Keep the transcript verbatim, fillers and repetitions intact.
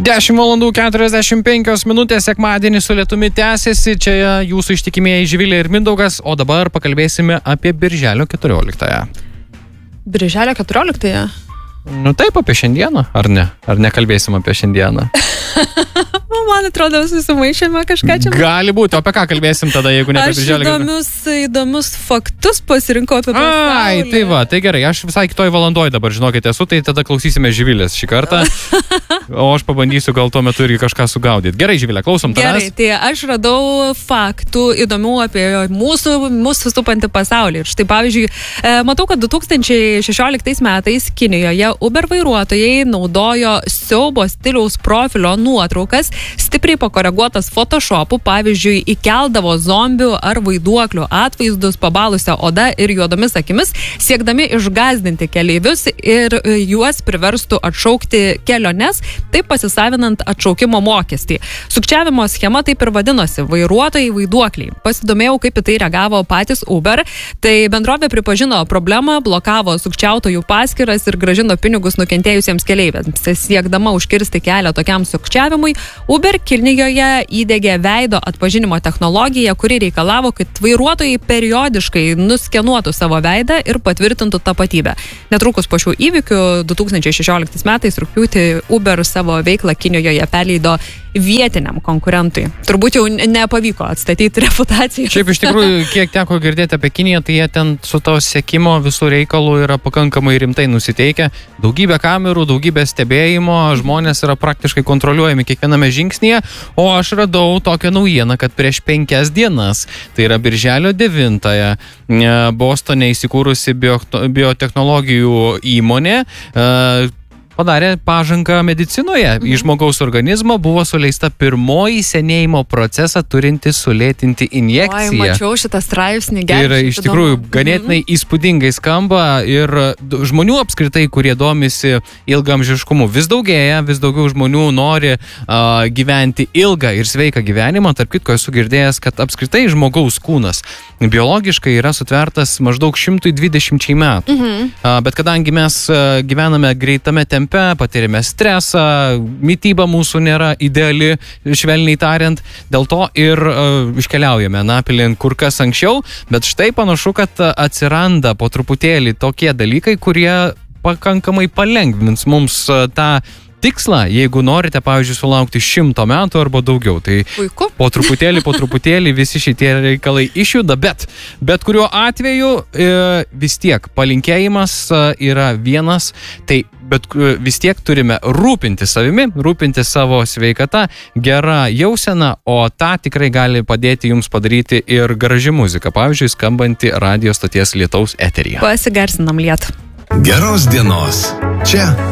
dešimt valandų keturiasdešimt penkios minutės, sekmadienį su lietumi tęsiasi, čia jūsų ištikimieji Živilė ir Mindaugas, o dabar pakalbėsime apie Birželio keturioliktąją. Birželio keturioliktąją? Nu taip, apie šiandieną, ar ne? Ar nekalbėsim apie šiandieną? Man atrodo, susimaišėme kažką čia. Gali būti, o apie ką kalbėsim tada, jeigu ne apie Birželio keturioliktąją? Aš įdomius, įdomius faktus pasirinkau apie pasaulį. Ai, tai va, tai gerai, aš visai kitoj valandoj dabar, žinokite, esu, tai tada klausysime Živilės šį kartą, o aš pabandysiu gal tuo metu irgi kažką sugaudyti. Gerai, Živilė, klausom tavęs. Gerai, tai aš radau faktų įdomių apie mūsų, mūsų supantį pasaulį. Ir štai, pavyzdžiui, matau, kad du tūkstančiai šešioliktais metais Kinijoje Uber vairuotojai naudojo siaubo stiliaus profilio nuotraukas, stipriai pakoreguotas Photoshopu, pavyzdžiui, įkeldavo zombių ar vaiduoklių atvaizdus, pabalusią odą ir juodomis akimis, siekdami išgąsdinti keleivius ir juos priverstų atšaukti keliones, taip pasisavinant atšaukimo mokestį. Sukčiavimo schema taip ir vadinosi – vairuotojai vaiduokliai. Pasidomėjau, kaip į tai reagavo patys Uber. Tai bendrovė pripažino problemą, blokavo sukčiautojų paskyras ir grąžino pinigus nukentėjusiems keleiviams. Siekdama užkirsti kelią tokiam sukčiavimui, Uber Kinijoje įdegė veido atpažinimo technologiją, kuri reikalavo, kad vairuotojai periodiškai nuskenuotų savo veidą ir patvirtintų tapatybę. Netrukus po šių įvykių du tūkstančiai šešioliktais metais rugpjūtį Uber savo veiklą Kinijoje perleido vietiniam konkurentui. Turbūt jau nepavyko atstatyti reputaciją. Šiaip iš tikrųjų, kiek teko girdėti apie Kiniją, tai jie ten su to sekimo visų reikalų yra pakankamai rimtai nusiteikę. Daugybė kamerų, daugybė stebėjimo, žmonės yra praktiškai kontroliuojami kiekviename žingsnyje, o aš radau tokią naujieną, kad prieš penkias dienas, tai yra Birželio devintąją, Bostone įsikūrusi bio, biotechnologijų įmonė, padarė pažangą medicinoje. Į žmogaus organizmą buvo suleista pirmoji senėjimo procesą turinti sulėtinti injekciją. Oi, mačiau šitą straipsnį, gerai. Ir iš tikrųjų ganėtinai įspūdingai skamba ir žmonių apskritai, kurie domisi ilgaamžiškumu, vis daugėja, vis daugiau žmonių nori uh, gyventi ilgą ir sveiką gyvenimą. Tarp kitko esu girdėjęs, kad apskritai žmogaus kūnas biologiškai yra sutvertas maždaug šimtui dvidešimčiai metų. Mhm. Uh, bet kadangi mes uh, gyvename greitame tempe, patiriame stresą, mityba mūsų nėra ideali, švelniai tariant, dėl to ir uh, iškeliaujame Anapilin kur kas anksčiau, bet štai panašu, kad atsiranda po truputėlį tokie dalykai, kurie pakankamai palengvins mums uh, tą tikslą, jeigu norite, pavyzdžiui, sulaukti šimto metų arba daugiau. Tai Puiku. po truputėlį, po truputėlį visi šitie reikalai išjuda, bet bet kuriuo atveju e, vis tiek palinkėjimas e, yra vienas, tai bet vis tiek turime rūpinti savimi, rūpinti savo sveikata, gera jausena, o tą tikrai gali padėti jums padaryti ir graži muzika, pavyzdžiui, skambanti radijo stoties Lietaus eteryje. Pasigarsinam Lietą. Geros dienos. Čia